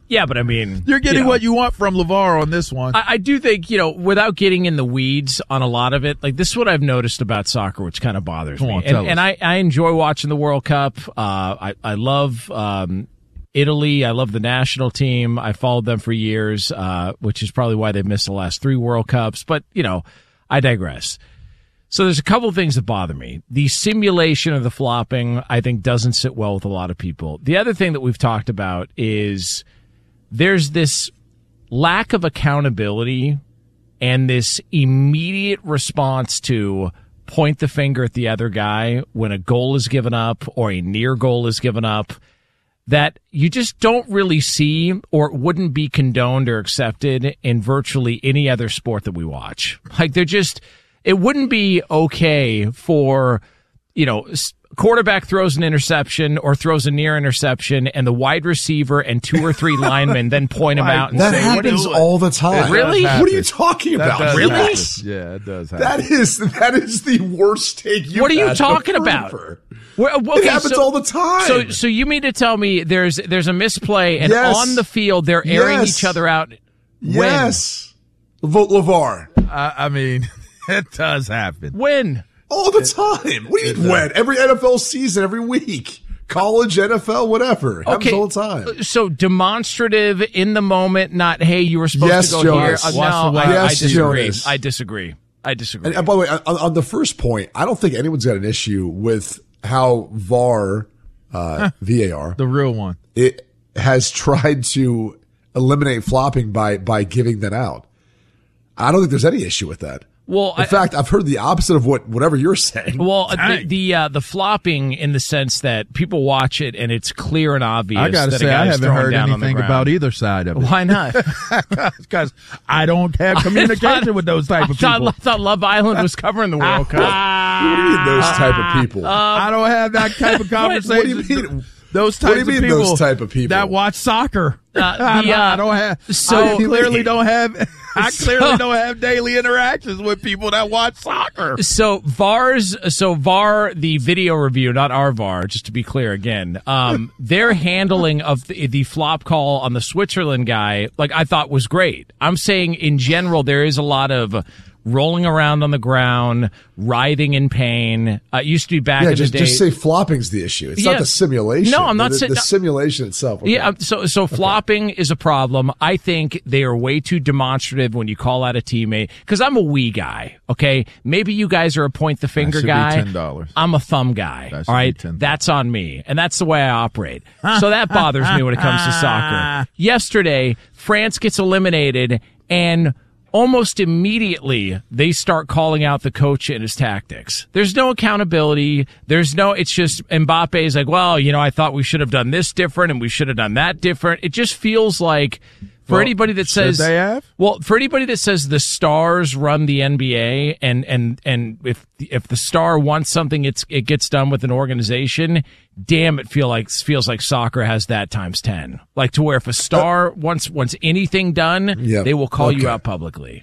Yeah, but I mean, you're getting what you want from LeVar on this one. I do think, without getting in the weeds on a lot of it, like this is what I've noticed about soccer, which kind of bothers me. And I enjoy watching the World Cup. I love Italy. I love the national team. I followed them for years, which is probably why they've missed the last 3 World Cups. But, I digress. So there's a couple of things that bother me. The simulation of the flopping, I think, doesn't sit well with a lot of people. The other thing that we've talked about is there's this lack of accountability and this immediate response to point the finger at the other guy when a goal is given up or a near goal is given up that you just don't really see or wouldn't be condoned or accepted in virtually any other sport that we watch. Like it wouldn't be okay for, quarterback throws an interception or throws a near interception and the wide receiver and 2 or 3 linemen then point him out and that say, happens all the time. Really? What are you talking about? Really? Yeah, it does happen. That is the worst take you've What are you had talking ever. about? It happens all the time. So you mean to tell me there's a misplay and on the field they're airing each other out? Yes. Vote LeVar. I mean, it does happen. When? All the time. What do you mean when? Every NFL season, every week. College, NFL, whatever. It happens all the time. So demonstrative in the moment, not, hey, you were supposed to go Jonas. here. No, I disagree. Jonas. I disagree. And by the way, on the first point, I don't think anyone's got an issue with how VAR, VAR, the real one, it has tried to eliminate flopping by giving that out. I don't think there's any issue with that. Well, in fact, I've heard the opposite of whatever you're saying. Well, the flopping in the sense that people watch it and it's clear and obvious. I gotta say, I haven't heard anything about either side of it. Why not? Because I don't have communication with those type of people. I thought Love Island was covering the World Cup. What do you mean those type of people? I don't have that type of conversation. What do you mean? Those types those type of people that watch soccer? I don't have. I clearly don't have daily interactions with people that watch soccer. So VAR, the video review, not our VAR, just to be clear again. Their handling of the flop call on the Switzerland guy, I thought was great. I'm saying in general there is a lot of rolling around on the ground, writhing in pain. It used to be back in the day. Just say flopping's the issue. It's not the simulation. No, I'm not saying the simulation itself. Okay. Yeah, so flopping is a problem. I think they are way too demonstrative when you call out a teammate. Because I'm a we guy. Okay, maybe you guys are a point the finger guy. $10. I'm a thumb guy. All right, that's on me, and that's the way I operate. So that bothers me when it comes to soccer. Yesterday, France gets eliminated, and almost immediately, they start calling out the coach and his tactics. There's no accountability. It's just Mbappe's like, well, I thought we should have done this different and we should have done that different. It just feels like for anybody that says they have? For anybody that says the stars run the NBA and if the star wants something, it gets done with an organization. Damn, it feels like soccer has that times 10. Like to where if a star wants anything done, they will call you out publicly.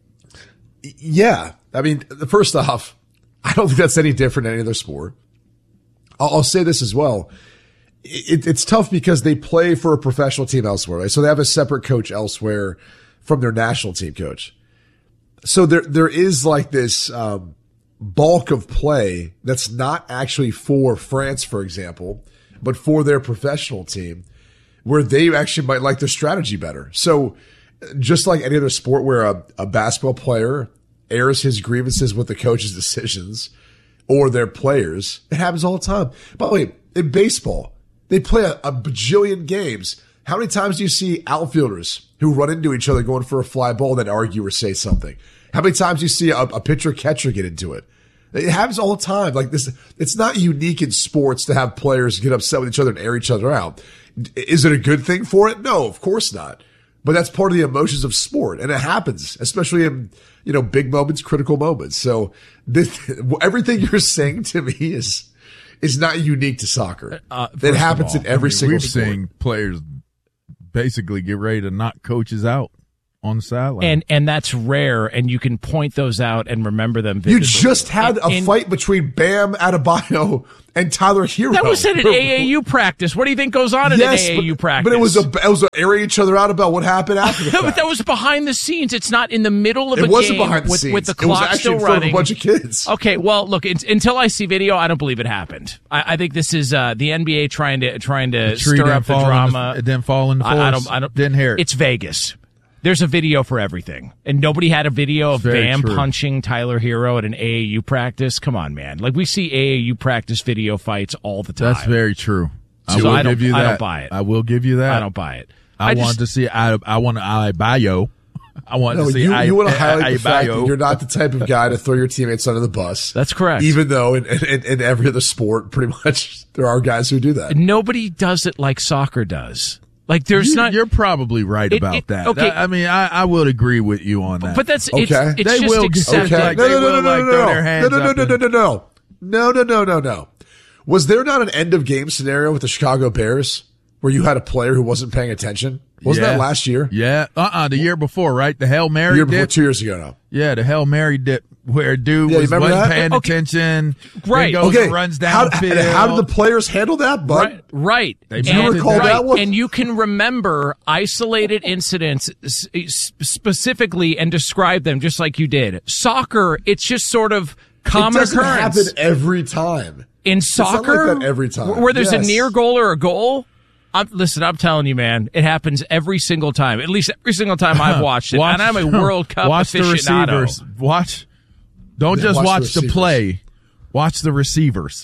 Yeah, I mean, first off, I don't think that's any different than any other sport. I'll say this as well. It's tough because they play for a professional team elsewhere, right? So they have a separate coach elsewhere from their national team coach. So there is like this bulk of play that's not actually for France, for example, but for their professional team where they actually might like their strategy better. So just like any other sport where a basketball player airs his grievances with the coach's decisions or their players, it happens all the time. By the way, in baseball, they play a bajillion games. How many times do you see outfielders who run into each other going for a fly ball and then argue or say something? How many times do you see a pitcher catcher get into it? It happens all the time. Like this, it's not unique in sports to have players get upset with each other and air each other out. Is it a good thing for it? No, of course not. But that's part of the emotions of sport, and it happens, especially in big moments, critical moments. So everything you're saying to me is not unique to soccer. It happens in every single sport. We've seen players basically get ready to knock coaches out on the sideline. And that's rare, and you can point those out and remember them vividly. You just had a fight between Bam Adebayo and Tyler Hero. That was at an AAU practice. What do you think goes on in an AAU practice? But it was airing each other out about what happened after the fact. But that was behind the scenes. It's not in the middle of a game. It wasn't behind the scenes. With the clock still running. It was actually in front of a bunch of kids. Okay, well, look, until I see video, I don't believe it happened. I think this is the NBA trying to stir up the drama. It didn't fall in the forest. I don't didn't hear it. It's Vegas. There's a video for everything. And nobody had a video of Bam punching Tyler Hero at an AAU practice. Come on, man. Like, we see AAU practice video fights all the time. That's very true. I don't buy it. I will give you that. I don't buy it. I want to see Adebayo. I want to see you want to highlight the fact that you're not the type of guy to throw your teammates under the bus. That's correct. Even though in every other sport, pretty much, there are guys who do that. Nobody does it like soccer does. Like, there's not. You're probably right about that. Okay. I mean, I would agree with you on that. But that's okay. It's they just will accepted. okay. No. Was there not an end of game scenario with the Chicago Bears where you had a player who wasn't paying attention? Wasn't that last year? Yeah. The year before, right? The Hail Mary year before, dip. 2 years ago now. Yeah, the Hail Mary dip where dude wasn't paying attention. Right. Goes and runs down the field. How did the players handle that, bud? Right. Do you recall that one? And you can remember isolated incidents specifically and describe them just like you did. Soccer, it's just sort of common occurrence. It doesn't happen every time. In soccer? It's not like that every time. Where there's a near goal or a goal? Listen, I'm telling you, man, it happens every single time. At least every single time I've watched it. And I'm a World Cup aficionado. Don't just watch the play. Watch the receivers.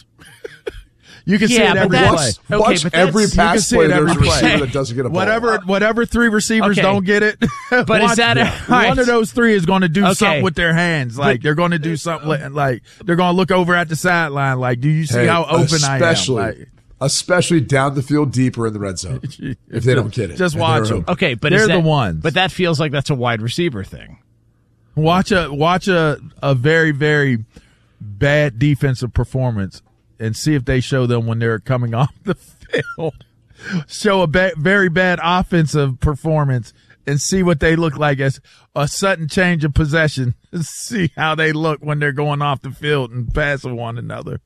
You can see it every play. Watch every pass play. There's a receiver that doesn't get a ball. Whatever three receivers don't get it. But is that one of those three is going to do something with their hands? Like they're going to do something. Like they're going to look over at the sideline. Like, do you see how open I am? Like, especially down the field deeper in the red zone. If they don't get it, just watch them. Okay, but they're the ones. But that feels like that's a wide receiver thing. Watch a very, very bad defensive performance and see if they show them when they're coming off the field. Show a very bad offensive performance and see what they look like as a sudden change of possession. See how they look when they're going off the field and passing one another.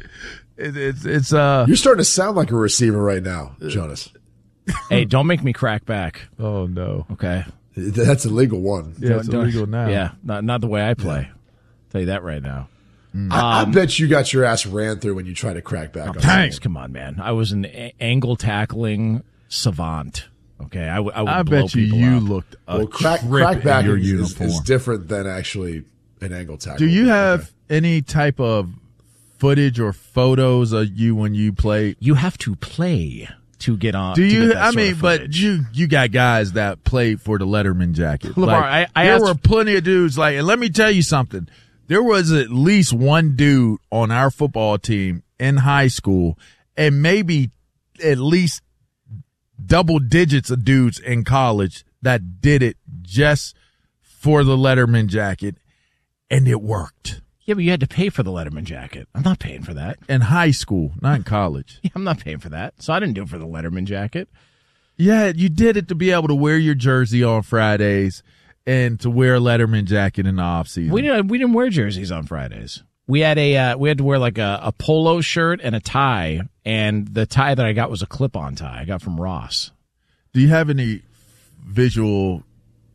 It's You're starting to sound like a receiver right now, Jonas. Hey, don't make me crack back. Oh no. Okay. That's a legal one. Yeah, it's illegal now. Yeah, not the way I play. Yeah. Tell you that right now. I bet you got your ass ran through when you tried to crack back. Thanks. Come on, man. I was an angle tackling savant. Okay, I would I blow bet you people out. looked crack back is different than actually an angle tackle. Do you have any type of footage or photos of you when you play? You have to play to get on. Do you? I mean, but you got guys that played for the Letterman jacket. LeVar, like, there were plenty of dudes like, and let me tell you something. There was at least one dude on our football team in high school, and maybe at least double digits of dudes in college that did it just for the Letterman jacket, and it worked. Yeah, but you had to pay for the Letterman jacket. I'm not paying for that. In high school, not in college. Yeah, I'm not paying for that. So I didn't do it for the Letterman jacket. Yeah, you did it to be able to wear your jersey on Fridays and to wear a Letterman jacket in the off season. We didn't wear jerseys on Fridays. We had to wear like a polo shirt and a tie, and the tie that I got was a clip-on tie I got from Ross. Do you have any visual?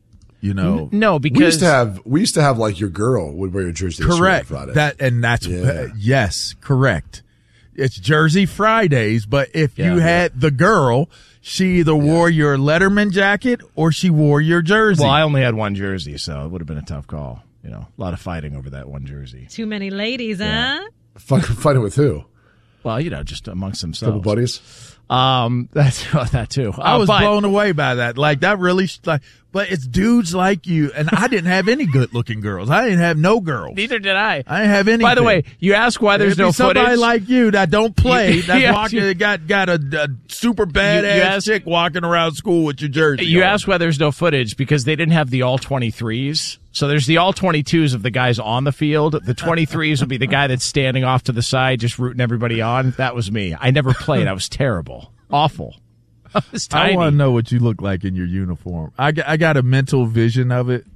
No, because we used to have like your girl would wear your jersey. Correct. Friday. Yes, correct. It's Jersey Fridays, but if you had the girl, she either wore your Letterman jacket or she wore your jersey. Well, I only had one jersey, so it would have been a tough call. A lot of fighting over that one jersey. Too many ladies, huh? Fighting with who? Well, just amongst themselves. Couple buddies. That's that too. I was blown away by that. Like that really, but it's dudes like you, and I didn't have any good-looking girls. I didn't have no girls. Neither did I. I didn't have any. By the way, you ask why there's no footage. Somebody like you that don't play, got a super badass chick walking around school with your jersey. You ask why there's no footage because they didn't have the all 23s. So there's the all 22s of the guys on the field. The 23s would be the guy that's standing off to the side, just rooting everybody on. That was me. I never played. I was terrible, awful. I want to know what you look like in your uniform. I got a mental vision of it.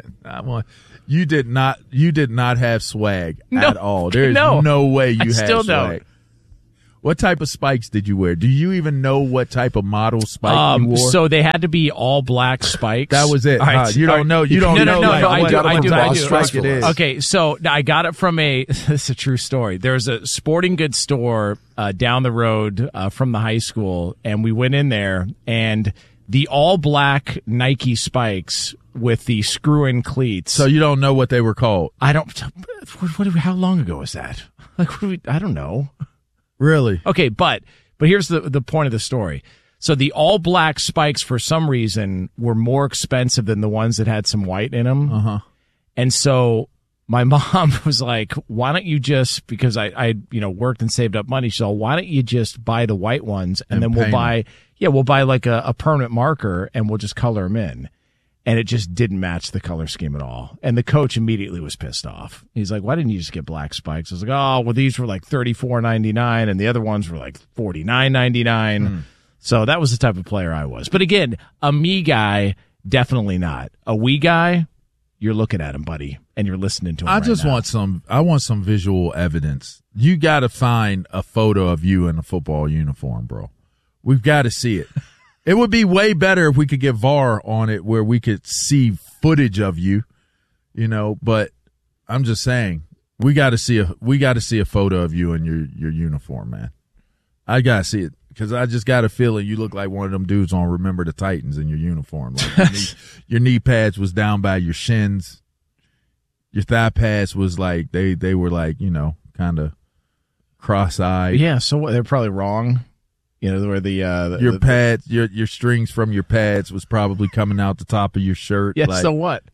You did not have swag at all. There's no way you had swag. Don't. What type of spikes did you wear? Do you even know what type of model spike you wore? So they had to be all black spikes. That was it. Right. You don't know. You don't know. I do. It is. Okay, so I got it from this is a true story. There's a sporting goods store down the road from the high school, and we went in there, and the all black Nike spikes with the screw-in cleats. So you don't know what they were called? I don't. How long ago was that? I don't know. Really? Okay, but here's the point of the story. So the all black spikes, for some reason, were more expensive than the ones that had some white in them. Uh-huh. And so my mom was like, "Why don't you just?" Because I worked and saved up money. So why don't you just buy the white ones, and then we'll buy like a permanent marker, and we'll just color them in. And it just didn't match the color scheme at all. And the coach immediately was pissed off. He's like, "Why didn't you just get black spikes?" I was like, "Oh, well, these were like $34.99, and the other ones were like $49.99. So that was the type of player I was. But again, a me guy, definitely not. A we guy, you're looking at him, buddy, and you're listening to him. I want some visual evidence. You got to find a photo of you in a football uniform, bro. We've got to see it. It would be way better if we could get VAR on it where we could see footage of you, but I'm just saying we got to see a photo of you in your uniform, man. I got to see it because I just got a feeling you look like one of them dudes on Remember the Titans in your uniform. Like your knee pads was down by your shins. Your thigh pads was like they were like, kind of cross-eyed. Yeah, so they're probably wrong. Where your pads, your strings from your pads was probably coming out the top of your shirt. Yeah, so what?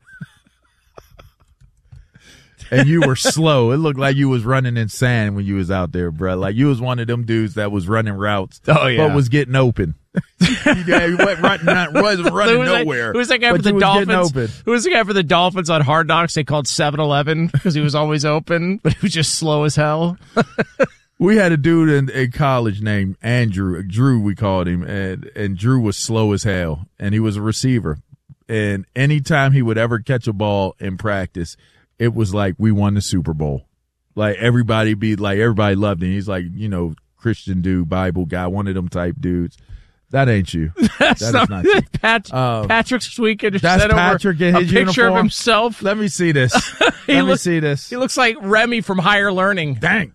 And you were slow. It looked like you was running in sand when you was out there, bro. Like you was one of them dudes that was running routes, but was getting open. He wasn't running nowhere. Who was that guy for the Dolphins? Who was the guy for the Dolphins on Hard Knocks? They called 7-Eleven because he was always open, but he was just slow as hell. We had a dude in college named Andrew. Drew, we called him, and Drew was slow as hell, and he was a receiver. And anytime he would ever catch a ball in practice, it was like we won the Super Bowl. Like everybody loved him. He's like, Christian dude, Bible guy, one of them type dudes. That ain't you. That's not you. Patrick Sweekin. That's Patrick in his uniform. A picture of uniform? himself. Let me see this. Let me see this. He looks like Remy from Higher Learning. Dang.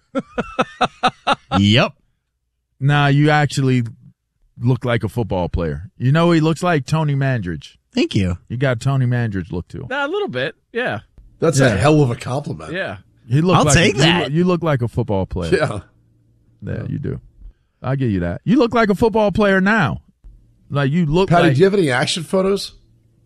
Yep. Nah, you actually look like a football player. He looks like Tony Mandridge. Thank you. You got Tony Mandridge look to him. A little bit, yeah. That's a hell of a compliment. Yeah. I'll take that. You look like a football player. Yeah, you do. I'll give you that. You look like a football player now. Like you look Patty, like... do you have any action photos?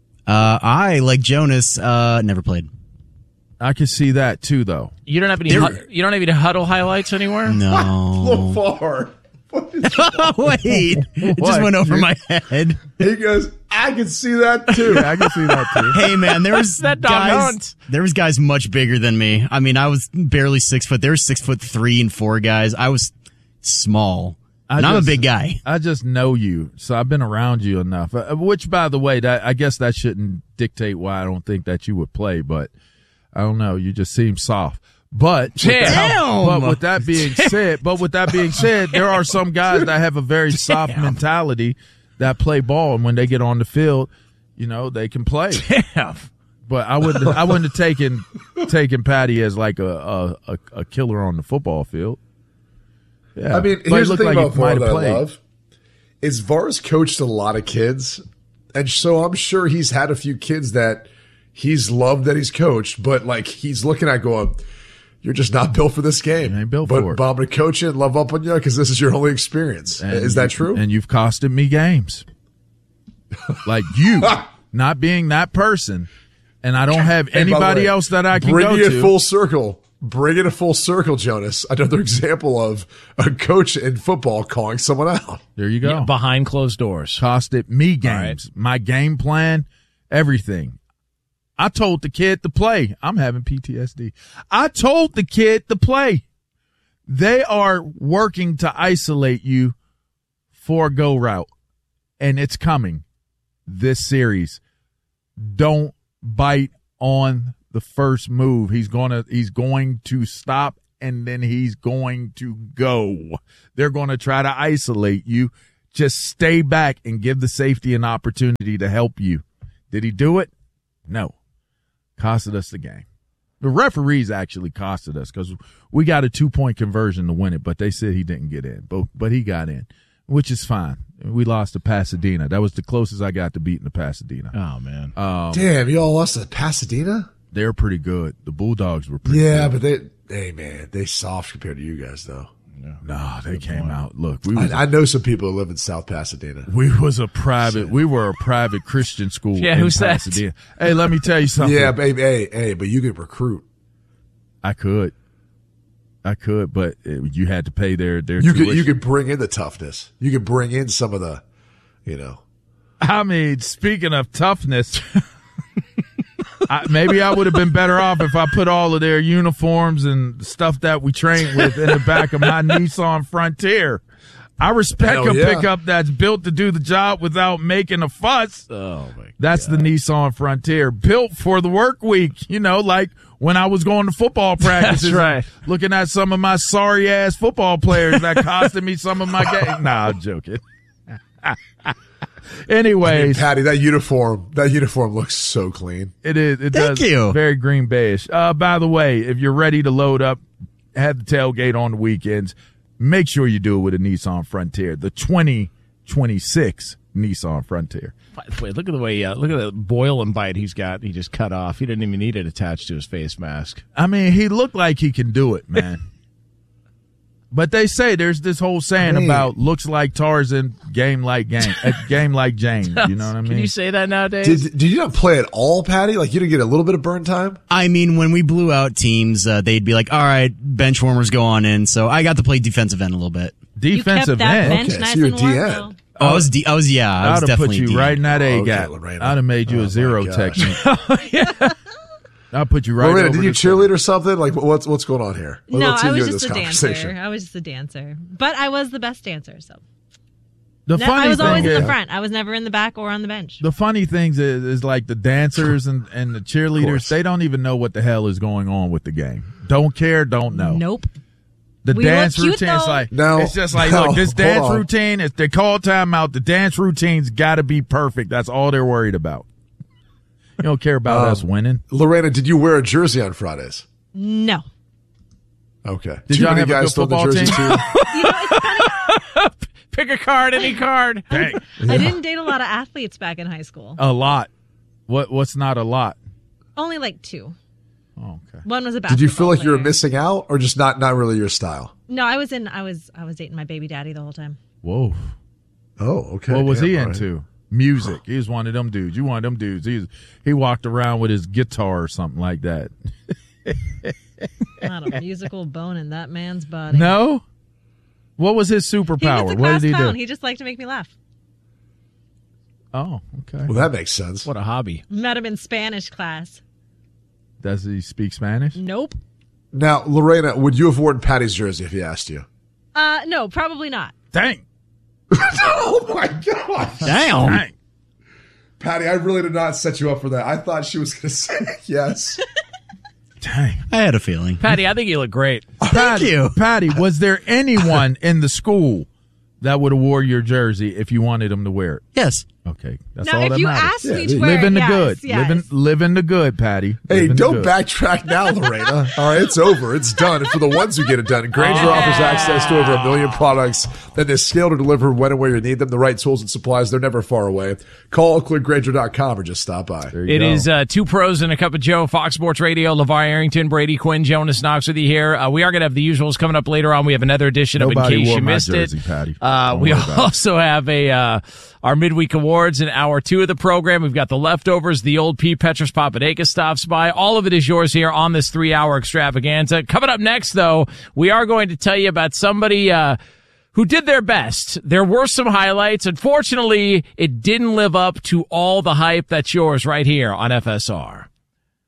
I, like Jonas, never played. I can see that too, though. You don't have any. You don't have any huddle highlights anywhere. No. Look far. Wait, it just went over my head. He goes, I can see that too. Yeah, I can see that too. Hey man, there was that there was guys much bigger than me. I mean, I was barely 6 foot. There were 6'3" and 4 guys. I was small. I'm a big guy. I just know you, so I've been around you enough. Which, by the way, I guess that shouldn't dictate why I don't think that you would play, but I don't know. You just seem soft. But with that being said, there are some guys that have a very soft mentality that play ball, and when they get on the field, they can play. Damn. But I wouldn't have taken Patty as like a killer on the football field. Yeah. I mean, here's the thing about VAR that I love is VAR's coached a lot of kids, and so I'm sure he's had a few kids that he's loved that he's coached, but like he's looking at going, you're just not built for this game. You ain't built for it. But I'm going to coach you and love up on you because this is your only experience. Is that true? And you've costed me games. Like you not being that person, and I don't have anybody else that I can go to. Bring it full circle. Bring it a full circle, Jonas. Another example of a coach in football calling someone out. There you go. Yeah, behind closed doors. Costed me games. Right. My game plan, everything. I told the kid to play. I'm having PTSD. I told the kid to play. They are working to isolate you for a go route. and it's coming this series. Don't bite on the first move. He's going to stop, and then he's going to go. They're going to try to isolate you. Just stay back and give the safety an opportunity to help you. Did he do it? No. Costed us the game. The referees actually costed us because we got a 2-point conversion to win it, but they said he didn't get in. But he got in, which is fine. We lost to Pasadena. That was the closest I got to beating the Pasadena. Oh, man. Damn, you all lost to Pasadena? They're pretty good. The Bulldogs were pretty good. Yeah, but they soft compared to you guys, though. No, they came out. Look, I know some people who live in South Pasadena. We were a private Christian school in who's Pasadena. Hey, let me tell you something. Yeah, baby. Hey, but you could recruit. I could, but you had to pay their you tuition. You could bring in the toughness. You could bring in some of the, I mean, speaking of toughness, maybe I would have been better off if I put all of their uniforms and stuff that we trained with in the back of my Nissan Frontier. I respect a pickup that's built to do the job without making a fuss. Oh, my God. That's the Nissan Frontier, built for the work week, like when I was going to football practices. That's right. Looking at some of my sorry-ass football players that costed me some of my game. Nah, I'm joking. Anyways. Patty, that uniform looks so clean. It is. It Thank does. you. Very Green Bay-ish. By the way, if you're ready to load up, have the tailgate on the weekends, make sure you do it with a Nissan Frontier, the 2026 Nissan Frontier. By the way, look at the boil and bite he's got. He just cut off. He didn't even need it attached to his face mask. I mean, he looked like he can do it, man. But they say there's this whole saying about looks like Tarzan, game like Jane. You know what I mean? Can you say that nowadays? Did you not play at all, Patty? Like you didn't get a little bit of burn time? I mean, when we blew out teams, they'd be like, all right, bench warmers go on in. So I got to play defensive end a little bit. Defensive you kept that end? bench Okay, nice so you're and warm, DN. though. I was definitely I'd have put you right in that A gap. Lorena. I'd have made you a zero technique. I'll put you right Lorena, over did you the cheerlead or something? Like what's going on here? No, Let's I hear was this just a conversation. dancer. I was just a dancer. But I was the best dancer, so. The funny I was always thing in is, the front. I was never in the back or on the bench. the funny things is like the dancers and the cheerleaders, they don't even know what the hell is going on with the game. Don't care, don't know. Nope. The We dance look cute, routine is though. like, No. it's just like, No. look, this Hold dance on. routine, if they call timeout, the dance routine's got to be perfect. That's all they're worried about. You don't care about us winning. Lorena, did you wear a jersey on Fridays? No. Okay. Did Too y'all many have a guys good stole the football jersey team? too. Pick a card, any card. Dang. I didn't date a lot of athletes back in high school. A lot. What's not a lot? Only like 2. Oh, okay. One was a basketball Did you feel like you were player. missing out, or just not really your style? No, I was dating my baby daddy the whole time. Whoa. Oh, okay. What was Damn, he all right. into? Music. He was one of them dudes. You one of them dudes. He walked around with his guitar or something like that. Not a musical bone in that man's body. No? What was his He superpower? was a What class did he clown. do? He just liked to make me laugh. Oh, okay. Well, that makes sense. What a hobby. Met him in Spanish class. Does he speak Spanish? Nope. Now, Lorena, would you have worn Patty's jersey if he asked you? No, probably not. Dang. Oh my gosh. Damn. Dang. Patty, I really did not set you up for that. I thought she was going to say yes. Dang. I had a feeling. Patty, I think you look great. Patty, you. Patty, was there anyone in the school that would have wore your jersey if you wanted them to wear it? Yes. Okay, that's Now, all if that you matters. asked me to Yeah, wear Live in the yes, good. yes. Live in the good, Patty. Hey, Live in the don't good. backtrack now, Lorena. All right, it's over. It's done. And for the ones who get it done, Grainger offers access to over 1 million products that is scaled to deliver when and where you need them. The right tools and supplies, they're never far away. Call clickgrainger.com or just stop by. There you It go. is 2 pros and a cup of Joe, Fox Sports Radio. LeVar Arrington, Brady Quinn, Jonas Knox with you here. We are going to have the usuals coming up later on. We have another edition of Nobody In Case wore You my Missed jersey, It. Patty. Don't We worry about it. also have our midweek awards in hour 2 of the program. We've got the leftovers, the old P. Petros Papadakis stops by. All of it is yours here on this 3-hour extravaganza. Coming up next, though, we are going to tell you about somebody who did their best. There were some highlights. Unfortunately, it didn't live up to all the hype that's yours right here on FSR.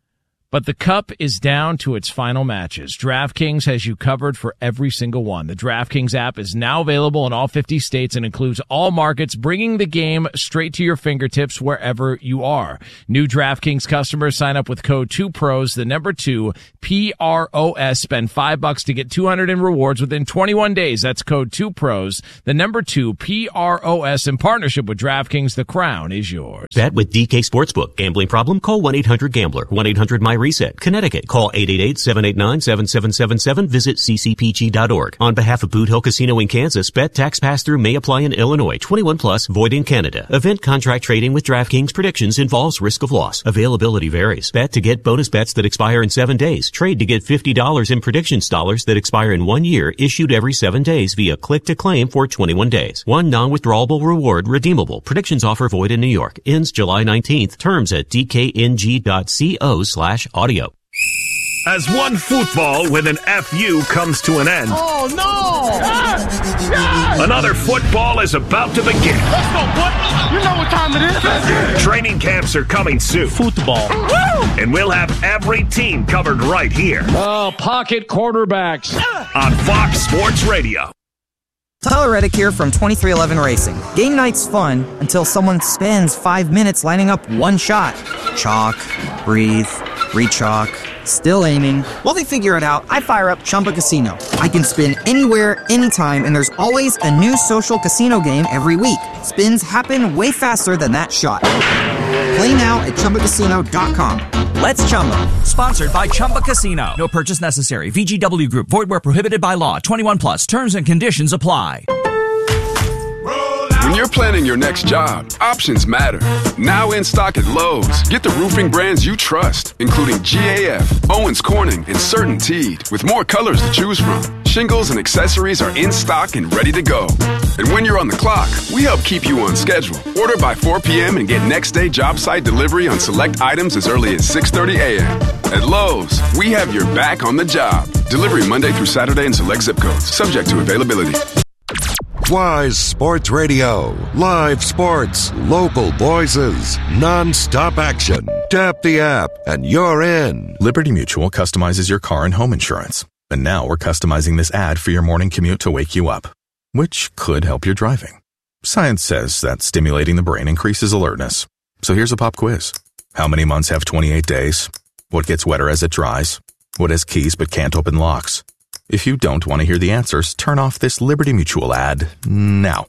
But the Cup is down to its final matches. DraftKings has you covered for every single one. The DraftKings app is now available in all 50 states and includes all markets, bringing the game straight to your fingertips wherever you are. New DraftKings customers sign up with code 2PROS, the number 2, PROS. Spend $5 to get $200 in rewards within 21 days. That's code 2PROS, the number 2, PROS. In partnership with DraftKings, the crown is yours. Bet with DK Sportsbook. Gambling problem? Call 1-800-GAMBLER. 1-800-MY-RESET. Connecticut. Call 888-789-7777. Visit ccpg.org. On behalf of Boot Hill Casino in Kansas, bet tax pass-through may apply in Illinois. 21 plus, void in Canada. Event contract trading with DraftKings predictions involves risk of loss. Availability varies. Bet to get bonus bets that expire in 7 days. Trade to get $50 in predictions dollars that expire in 1 year, issued every 7 days via click to claim for 21 days. One non-withdrawable reward redeemable. Predictions offer void in New York. Ends July 19th. Terms at dkng.co/audio. As one football with an FU comes to an end. Oh, no! Another football is about to begin. Let's go, boy! You know what time it is. Training camps are coming soon. Football. And we'll have every team covered right here. Pocket quarterbacks. On Fox Sports Radio. Tyler Reddick here from 2311 Racing. Game night's fun until someone spends 5 minutes lining up one shot. Chalk, breathe, re-chalk, still aiming. While they figure it out, I fire up Chumba Casino. I can spin anywhere, anytime, and there's always a new social casino game every week. Spins happen way faster than that shot. Play now at ChumbaCasino.com. Let's Chumba. Sponsored by Chumba Casino. No purchase necessary. VGW Group. Void where prohibited by law. 21 plus. Terms and conditions apply. When you're planning your next job, options matter. Now in stock at Lowe's, get the roofing brands you trust, including GAF, Owens Corning, and CertainTeed, with more colors to choose from. Shingles and accessories are in stock and ready to go. And when you're on the clock, we help keep you on schedule. Order by 4 p.m. and get next day job site delivery on select items as early as 6:30 a.m. At Lowe's, we have your back on the job. Delivery Monday through Saturday in select zip codes, subject to availability. Wise Sports Radio. Live sports, local voices, non-stop action. Tap the app and you're in. Liberty Mutual customizes your car and home insurance. And now we're customizing this ad for your morning commute to wake you up, which could help your driving. Science says that stimulating the brain increases alertness. So here's a pop quiz. How many months have 28 days? What gets wetter as it dries? What has keys but can't open locks? If you don't want to hear the answers, turn off this Liberty Mutual ad now.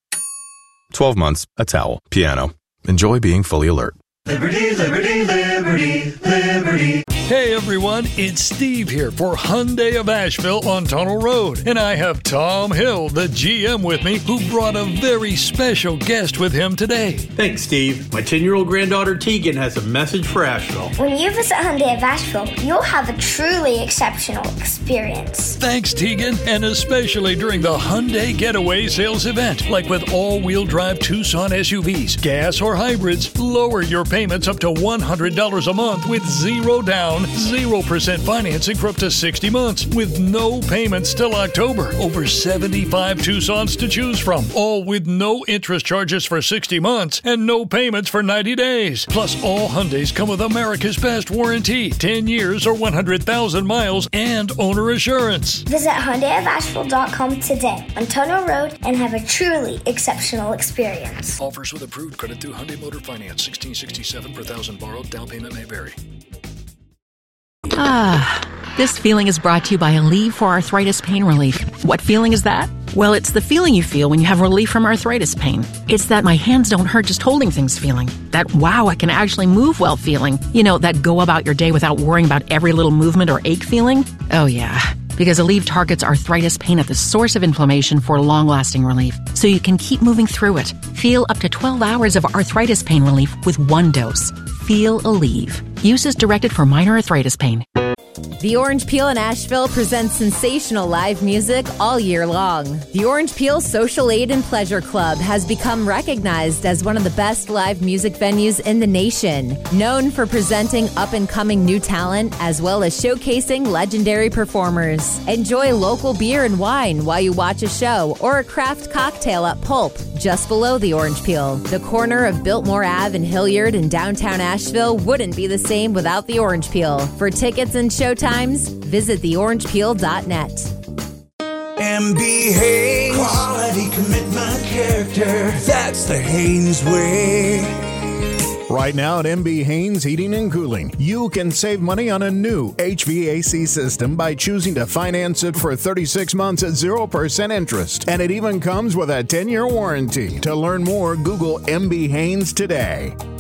12 months, a towel, piano. Enjoy being fully alert. Liberty, liberty, liberty, liberty. Hey everyone, it's Steve here for Hyundai of Asheville on Tunnel Road. And I have Tom Hill, the GM, with me, who brought a very special guest with him today. Thanks, Steve. My 10-year-old granddaughter Tegan has a message for Asheville. When you visit Hyundai of Asheville, you'll have a truly exceptional experience. Thanks, Tegan, and especially during the Hyundai Getaway Sales event. Like with all-wheel drive Tucson SUVs, gas or hybrids, lower your payments up to $100 a month with zero down, 0% financing for up to 60 months with no payments till October. Over 75 Tucsons to choose from, all with no interest charges for 60 months and no payments for 90 days. Plus, all Hyundais come with America's best warranty, 10 years or 100,000 miles, and owner assurance. Visit HyundaiofAsheville.com today on Tunnel Road and have a truly exceptional experience. Offers with approved credit through Hyundai Motor Finance. 1667 per thousand borrowed. Down payment may vary. This feeling is brought to you by Aleve for Arthritis Pain Relief. What feeling is that? Well, it's the feeling you feel when you have relief from arthritis pain. It's that my hands don't hurt just holding things feeling. That wow, I can actually move well feeling. You know, that go about your day without worrying about every little movement or ache feeling. Oh yeah, because Aleve targets arthritis pain at the source of inflammation for long-lasting relief, so you can keep moving through it. Feel up to 12 hours of arthritis pain relief with one dose. Feel Aleve. Use is directed for minor arthritis pain. The Orange Peel in Asheville presents sensational live music all year long. The Orange Peel Social Aid and Pleasure Club has become recognized as one of the best live music venues in the nation, known for presenting up-and-coming new talent as well as showcasing legendary performers. Enjoy local beer and wine while you watch a show or a craft cocktail at Pulp, just below the Orange Peel. The corner of Biltmore Ave and Hilliard in downtown Asheville wouldn't be the same without the Orange Peel. For tickets and showtimes, visit theorangepeel.net. MB Haynes. Quality, commitment, character. That's the Haynes way. Right now at MB Haynes Heating and Cooling, you can save money on a new HVAC system by choosing to finance it for 36 months at 0% interest. And it even comes with a 10-year warranty. To learn more, Google MB Haynes today.